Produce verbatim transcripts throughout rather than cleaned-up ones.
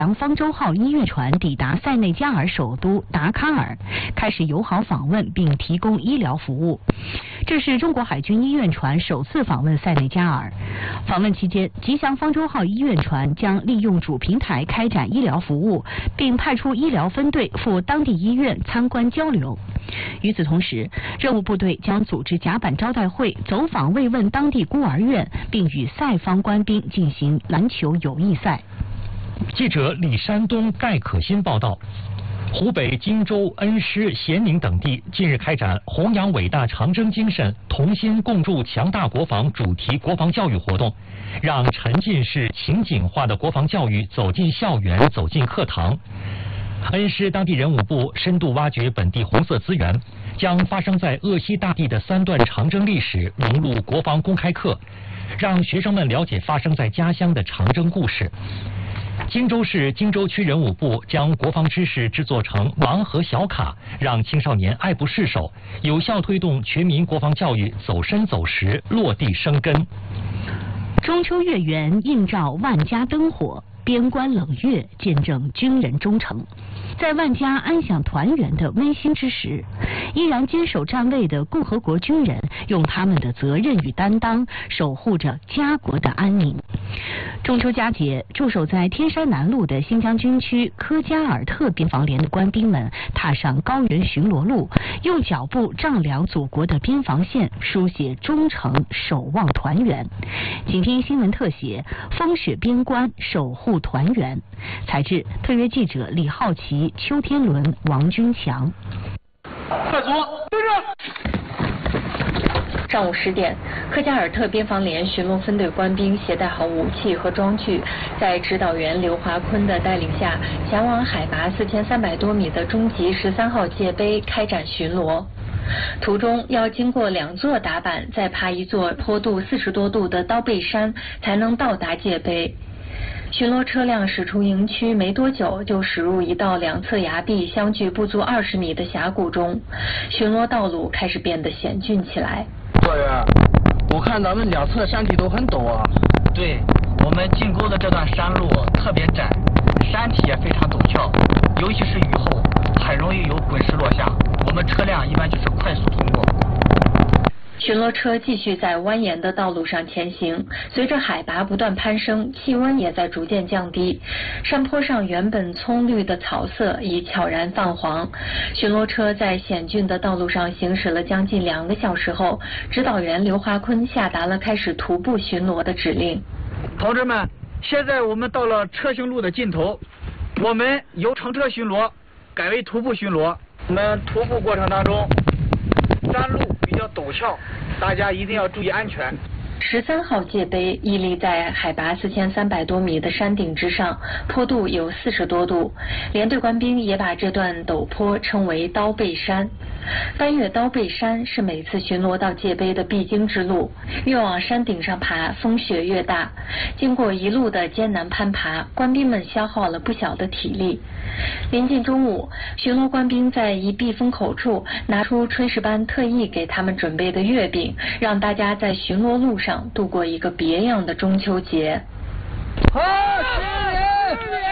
方舟号医院船抵达塞内加尔首都达喀尔，开始友好访问并提供医疗服务。这是中国海军医院船首次访问塞内加尔。访问期间，吉祥方舟号医院船将利用主平台开展医疗服务，并派出医疗分队赴当地医院参观交流。与此同时，任务部队将组织甲板招待会，走访慰问当地孤儿院，并与塞方官兵进行篮球友谊赛。 记者李山东、盖可欣报道。湖北荆州、恩施、咸宁等地近日开展弘扬伟大长征精神、同心共筑强大国防主题国防教育活动，让沉浸式情景化的国防教育走进校园、走进课堂。恩施当地人武部深度挖掘本地红色资源，将发生在鄂西大地的三段长征历史融入国防公开课，让学生们了解发生在家乡的长征故事。荆州市荆州区人武部将国防知识制作成盲盒小卡，让青少年爱不释手，有效推动全民国防教育走深走实、落地生根。 中秋月圆映照万家灯火，边关冷月见证军人忠诚。在万家安享团圆的温馨之时，依然坚守站位的共和国军人用他们的责任与担当守护着家国的安宁。中秋佳节，驻守在天山南路的新疆军区科加尔特边防连的官兵们踏上高原巡逻路，用脚步丈量祖国的边防线，书写忠诚守望团圆。请听新闻特写：风雪边关，守护团圆。采制特约记者李浩奇、邱天伦、王军强。 快速对着。 上午十点，科加尔特边防连巡逻分队官兵携带好武器和装具，在指导员刘华坤的带领下，前往海拔四千三百多米的中级十三号界碑开展巡逻。途中要经过两座打板，再爬一座坡度四十多度的刀背山，才能到达界碑。巡逻车辆驶出营区没多久，就驶入一道两侧崖壁相距不足二十米的峡谷中，巡逻道路开始变得险峻起来。 队员，我看咱们两侧山体都很陡啊。 对，我们进沟的这段山路特别窄，山体也非常陡峭，尤其是雨后，很容易有滚石落下。我们车辆一般就是快速通过。 巡逻车继续在蜿蜒的道路上前行，随着海拔不断攀升，气温也在逐渐降低。山坡上原本葱绿的草色已悄然泛黄。巡逻车在险峻的道路上行驶了将近两个小时后，指导员刘华坤下达了开始徒步巡逻的指令。 同志们，现在我们到了车行路的尽头，我们由乘车巡逻改为徒步巡逻。我们徒步过程当中，山路比较陡峭，大家一定要注意安全。 十三号界碑屹立在海拔四千三百多米的山顶之上，坡度有四十多度。连队官兵也把这段陡坡称为刀背山。翻越刀背山是每次巡逻到界碑的必经之路。越往山顶上爬，风雪越大。经过一路的艰难攀爬，官兵们消耗了不小的体力。临近中午，巡逻官兵在一避风口处拿出炊事班特意给他们准备的月饼，让大家在巡逻路上度过一个别样的中秋节。 好，新年！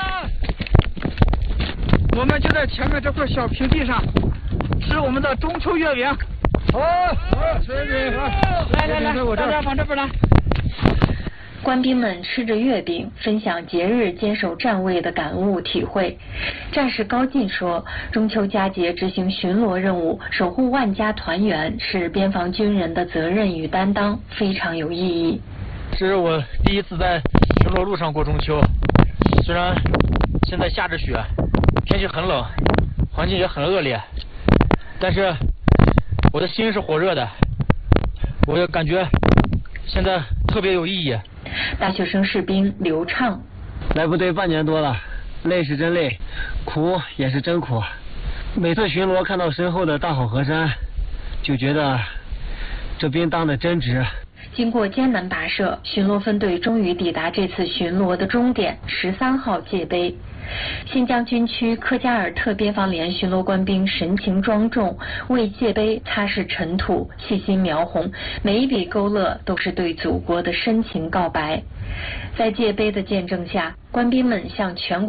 我们就在前面这块小平地上吃我们的中秋月饼。 好，好，吃饼， 来来来，大家往这边来。 官兵们吃着月饼，分享节日坚守站位的感悟体会。战士高进说，中秋佳节执行巡逻任务，守护万家团圆，是边防军人的责任与担当，非常有意义。 这是我第一次在巡逻路上过中秋，虽然现在下着雪，天气很冷，环境也很恶劣，但是我的心是火热的，我也感觉现在特别有意义。 大学生士兵刘畅， 来部队半年多了，累是真累，苦也是真苦。每次巡逻看到身后的大好河山，就觉得这兵当的真值。 经过艰难跋涉，巡逻分队终于抵达这次巡逻的终点十三号界碑。新疆军区科加尔特边防连巡逻官兵神情庄重，为界碑擦拭尘土，细心描红，每一笔勾勒都是对祖国的深情告白。 在界碑的见证下，官兵们向全国